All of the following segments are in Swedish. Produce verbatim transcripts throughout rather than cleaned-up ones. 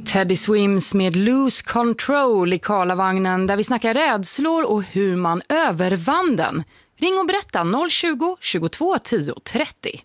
Teddy Swims med Lose Control i Karlavagnen, där vi snackar rädslor och hur man övervann den. Ring och berätta noll tjugo, tjugotvå, tio, trettio.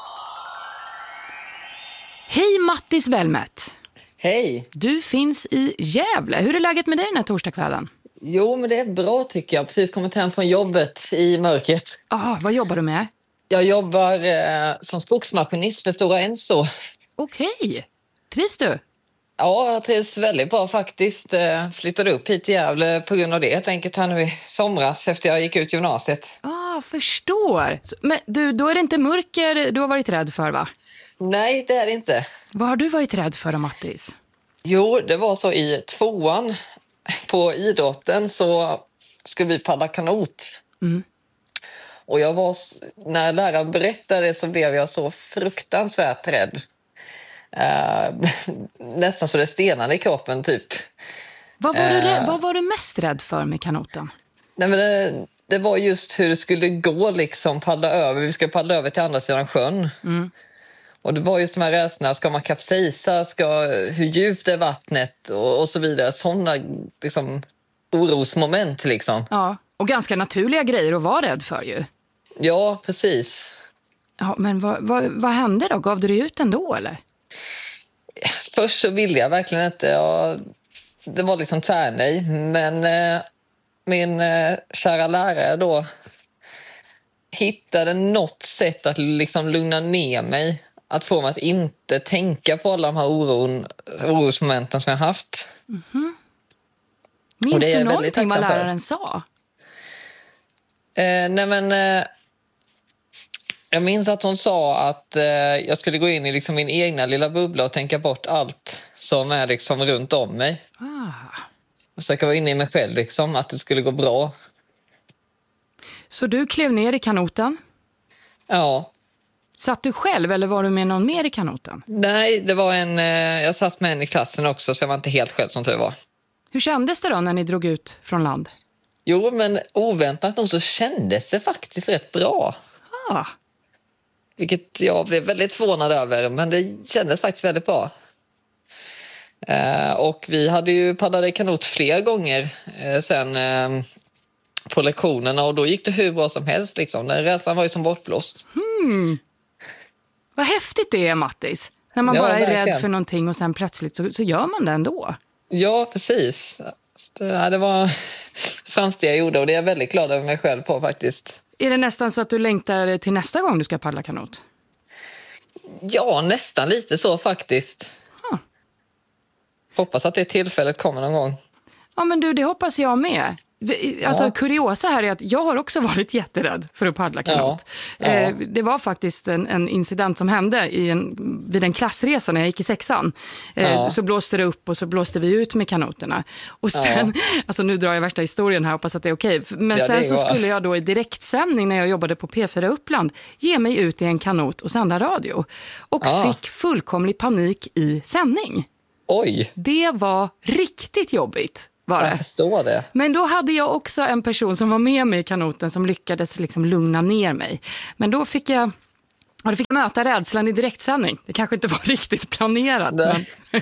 Hej Mattis Velmet. Hej. Du finns i Gävle. Hur är läget med dig den här torsdagskvällen? Jo, men det är bra tycker jag. Precis kommit hem från jobbet i mörkret. Ah, vad jobbar du med? Jag jobbar eh, som skogsmaskinist för Stora Enso. Okej. Trivs du? Ja, jag trivs väldigt bra faktiskt. Eh, flyttade upp hit till Gävle på grund av det. Helt enkelt här nu i somras efter jag gick ut gymnasiet. Ah, förstår. Men du, då är det inte mörker du har varit rädd för, va? Nej, det är det inte. Vad har du varit rädd för då, Mattis? Jo, det var så i tvåan på idrotten så skulle vi paddla kanot. Mm. Och jag var, när läraren berättade så blev jag så fruktansvärt rädd. Uh, nästan så det stenade i kroppen typ. Vad var, du rädd, uh, vad var du mest rädd för med kanoten? Nej, men det, det var just hur det skulle gå liksom paddla över. Vi ska paddla över till andra sidan sjön. Mm. Och det var just de här rädslorna. Ska man kapsejsa? Ska, hur djupt är vattnet? Och, och så vidare. Sådana liksom, orosmoment liksom. Ja, och ganska naturliga grejer att vara rädd för ju. Ja, precis. Ja, men vad, vad, vad hände då? Gav du dig ut ändå eller? Först så ville jag verkligen inte. Jag, det var liksom tvärnej. Men eh, min eh, kära lärare då hittade något sätt att liksom lugna ner mig. Att få mig att inte tänka på alla de här oron, orosmomenten som jag haft. Mm-hmm. Minns du någonting vad läraren sa? Eh, nej men... Eh, jag minns att hon sa att eh, jag skulle gå in i liksom min egna lilla bubbla och tänka bort allt som är liksom runt om mig. Ah. Och försöka vara inne i mig själv liksom, att det skulle gå bra. Så du klev ner i kanoten? Ja. Satt du själv eller var du med någon mer i kanoten? Nej, det var en... Eh, jag satt med en i klassen också så jag var inte helt själv som tur var. Hur kändes det då när ni drog ut från land? Jo, men oväntat nog så kändes det faktiskt rätt bra. Ah. Vilket jag blev väldigt förvånad över, men det kändes faktiskt väldigt bra. Eh, och vi hade ju paddlat kanot flera gånger eh, sen eh, på lektionerna och då gick det hur bra som helst. Liksom. Den rädslan var ju som bortblåst. Hmm. Vad häftigt det är, Mattis. När man Ja, bara är verkligen. rädd för någonting och sen plötsligt så, så gör man det ändå. Ja, precis. Det, det var framsteg jag gjorde och det är jag väldigt glad över mig själv på faktiskt. Är det nästan så att du längtar till nästa gång du ska paddla kanot? Ja, nästan lite så faktiskt. Huh. Hoppas att det tillfället kommer någon gång. Ja, men du, det hoppas jag med. Alltså, Ja. kuriosa här är att jag har också varit jätterädd för att paddla kanot. Ja. Ja. Eh, det var faktiskt en, en incident som hände i en, vid en klassresa när jag gick i sexan. Eh, Ja. Så blåste det upp och så blåste vi ut med kanoterna. Och sen, Ja. alltså nu drar jag värsta historien här, hoppas att det är okej. Men Ja, sen så bra. skulle jag då i direktsändning när jag jobbade på P fyra Uppland ge mig ut i en kanot och sända radio. Och Ja. fick fullkomlig panik i sändning. Oj, Det var riktigt jobbigt. Var det. jag förstår det. Men då hade jag också en person som var med mig i kanoten som lyckades liksom lugna ner mig. Men då fick jag, och då fick jag möta rädslan i direktsändning. Det kanske inte var riktigt planerat. Men...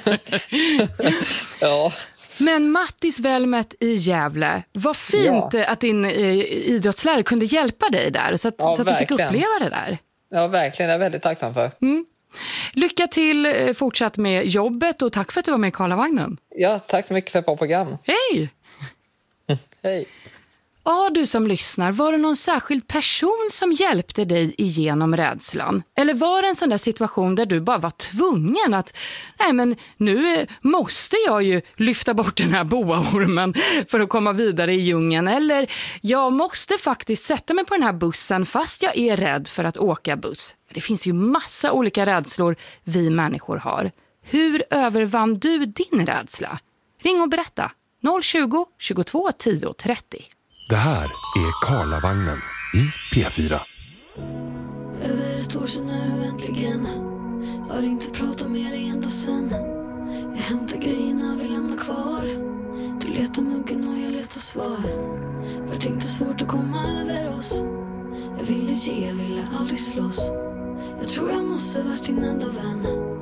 Ja. men Mattis Velmet i Gävle, vad fint Ja. att din eh, idrottslärare kunde hjälpa dig där. Så att, Ja, så att du fick verkligen. uppleva det där. Ja, verkligen. Jag är väldigt tacksam för. Mm. Lycka till eh, fortsatt med jobbet och tack för att du var med i Karlavagnen. Ja, tack så mycket för ett bra program. Hej! Hej. Ja, du som lyssnar, var det någon särskild person som hjälpte dig igenom rädslan? Eller var det en sån där situation där du bara var tvungen att, nej men nu måste jag ju lyfta bort den här boaormen för att komma vidare i djungeln. Eller jag måste faktiskt sätta mig på den här bussen fast jag är rädd för att åka buss. Det finns ju massa olika rädslor vi människor har. Hur övervann du din rädsla? Ring och berätta. noll tjugo, tjugotvå, tio, trettio. Det här är Karlavagnen i P fyra. Över ett år sedan nu äntligen. Har inte pratat med dig ända sen. Jag hämtar grejerna, vi lämnar kvar. Du letar muggen och jag letar svar. Vart inte svårt att komma över oss. Jag ville ge, jag ville aldrig slåss. Jag tror jag måste varit din enda vän.